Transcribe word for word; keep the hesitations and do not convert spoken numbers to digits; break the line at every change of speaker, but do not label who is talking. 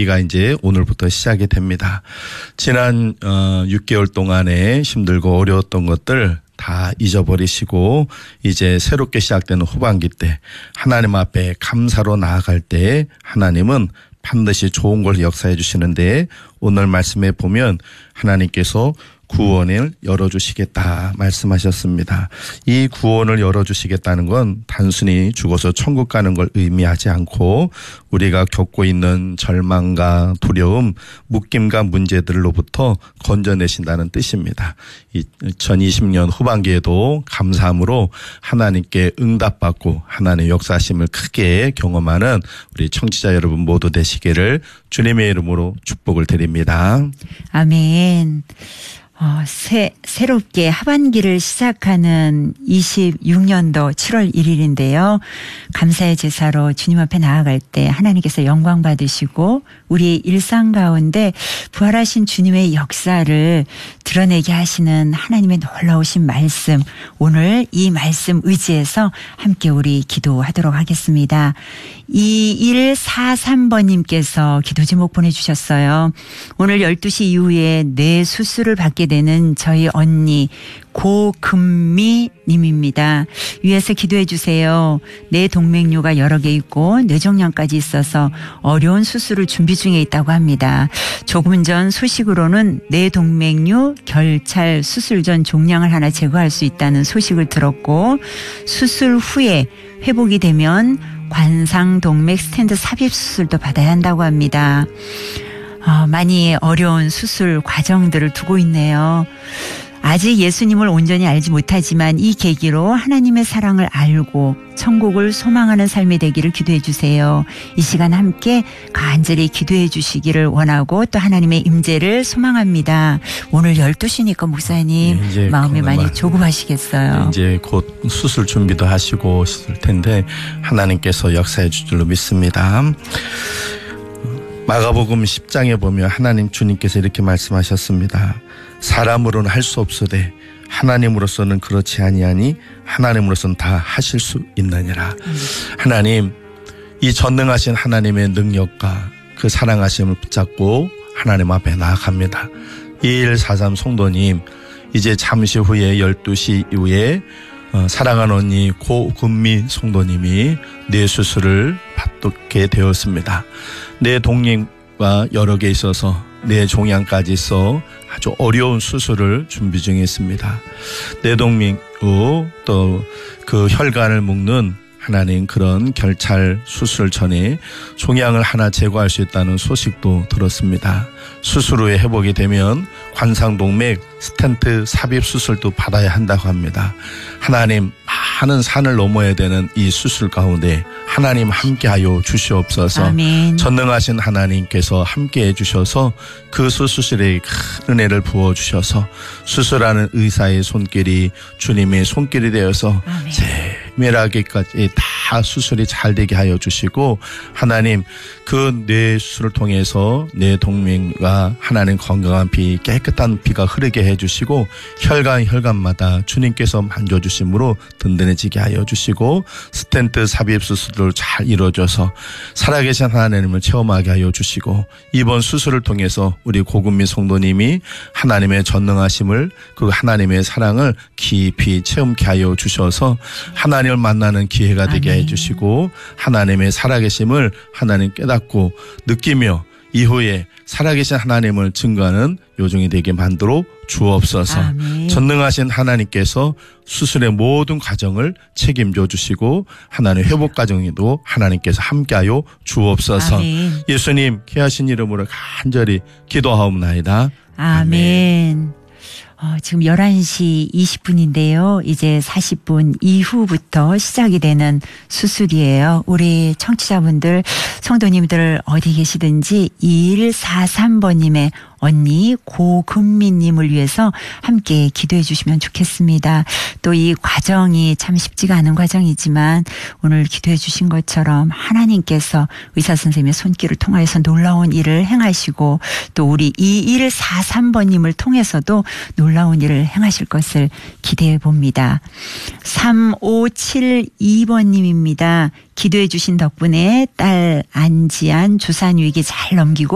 후반기가 이제 오늘부터 시작이 됩니다. 지난 어, 육 개월 동안에 힘들고 어려웠던 것들 다 잊어버리시고 이제 새롭게 시작되는 후반기 때 하나님 앞에 감사로 나아갈 때 하나님은 반드시 좋은 걸 역사해 주시는데 오늘 말씀에 보면 하나님께서 구원을 열어주시겠다 말씀하셨습니다. 이 구원을 열어주시겠다는 건 단순히 죽어서 천국 가는 걸 의미하지 않고 우리가 겪고 있는 절망과 두려움, 묶임과 문제들로부터 건져내신다는 뜻입니다. 이천이십 년 후반기에도 감사함으로 하나님께 응답받고 하나님의 역사하심을 크게 경험하는 우리 청취자 여러분 모두 되시기를 주님의 이름으로 축복을 드립니다.
아멘. 어, 새, 새롭게 하반기를 시작하는 이십육 년도 칠월 일일인데요. 감사의 제사로 주님 앞에 나아갈 때 하나님께서 영광 받으시고 우리 일상 가운데 부활하신 주님의 역사를 드러내게 하시는 하나님의 놀라우신 말씀, 오늘 이 말씀 의지해서 함께 우리 기도하도록 하겠습니다. 이일사삼 번님께서 기도 제목 보내주셨어요. 오늘 열두 시 이후에 뇌 수술을 받게 되는 저희 언니 고금미 님입니다. 위에서 기도해 주세요. 뇌 동맥류가 여러 개 있고 뇌종양까지 있어서 어려운 수술을 준비 중에 있다고 합니다. 조금 전 소식으로는 뇌 동맥류 결찰 수술 전 종양을 하나 제거할 수 있다는 소식을 들었고 수술 후에 회복이 되면 관상동맥 스텐트 삽입 수술도 받아야 한다고 합니다. 어, 많이 어려운 수술 과정들을 두고 있네요. 아직 예수님을 온전히 알지 못하지만 이 계기로 하나님의 사랑을 알고 천국을 소망하는 삶이 되기를 기도해 주세요. 이 시간 함께 간절히 기도해 주시기를 원하고 또 하나님의 임재를 소망합니다. 오늘 열두 시니까 목사님 네, 마음이 많이 조급하시겠어요.
이제 곧 수술 준비도 하시고 있을 텐데 하나님께서 역사해 줄 줄로 믿습니다. 마가복음 십 장에 보면 하나님 주님께서 이렇게 말씀하셨습니다. 사람으로는 할 수 없으되 하나님으로서는 그렇지 아니하니 하나님으로서는 다 하실 수 있느니라. 음. 하나님, 이 전능하신 하나님의 능력과 그 사랑하심을 붙잡고 하나님 앞에 나아갑니다. 이일사삼 성도님, 이제 잠시 후에 열두 시 이후에 어, 사랑하는 언니 고금미 성도님이 뇌 수술을 받게 되었습니다. 뇌 동맥과 여러 개 있어서 뇌 종양까지 있어 아주 어려운 수술을 준비 중에 있습니다. 뇌동맥 또 그 혈관을 묶는 하나님 그런 결찰 수술 전에 종양을 하나 제거할 수 있다는 소식도 들었습니다. 수술 후에 회복이 되면 관상동맥 스텐트 삽입 수술도 받아야 한다고 합니다. 하나님 많은 산을 넘어야 되는 이 수술 가운데 하나님 함께하여 주시옵소서. 아멘. 전능하신 하나님께서 함께해 주셔서 그 수술에 큰 은혜를 부어주셔서 수술하는 의사의 손길이 주님의 손길이 되어서 세밀하게까지 다 수술이 잘 되게 하여 주시고 하나님 그 뇌수술을 통해서 뇌 동맥과 하나님 건강한 피 깨끗한 피가 흐르게 해주시고 혈관 혈관마다 주님께서 만져주심으로 든든해지게 하여 주시고 스텐트 삽입 수술을 잘 이루어져서 살아계신 하나님을 체험하게 하여 주시고 이번 수술을 통해서 우리 고금미 성도님이 하나님의 전능하심을 그 하나님의 사랑을 깊이 체험케 하여 주셔서 하나님을 만나는 기회가 되게 아멘. 해주시고 하나님의 살아계심을 하나님 깨닫고 느끼며 이후에 살아계신 하나님을 증거하는 요정이 되게 만들어 주옵소서. 아멘. 전능하신 하나님께서 수술의 모든 과정을 책임져 주시고 하나님의 회복 과정에도 하나님께서 함께하여 주옵소서. 아멘. 예수님 귀하신 이름으로 간절히 기도하옵나이다.
아멘. 아멘. 어, 지금 열한 시 이십 분인데요. 이제 사십 분 이후부터 시작이 되는 수술이에요. 우리 청취자분들, 성도님들 어디 계시든지 이일사삼 번님의 언니 고금미님을 위해서 함께 기도해 주시면 좋겠습니다. 또 이 과정이 참 쉽지가 않은 과정이지만 오늘 기도해 주신 것처럼 하나님께서 의사 선생님의 손길을 통하여서 놀라운 일을 행하시고 또 우리 이일사삼 번님을 통해서도 놀라운 일을 행하실 것을 기대해 봅니다. 삼오칠이 번님입니다. 기도해 주신 덕분에 딸 안지안 주산 위기 잘 넘기고